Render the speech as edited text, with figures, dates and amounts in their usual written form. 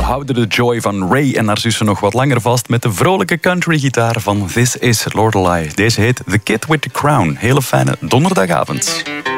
houden de joy van Ray en haar zussen nog wat langer vast met de vrolijke country-gitaar van This Is Lorelei. Deze heet The Kid with the Crown. Hele fijne donderdagavond.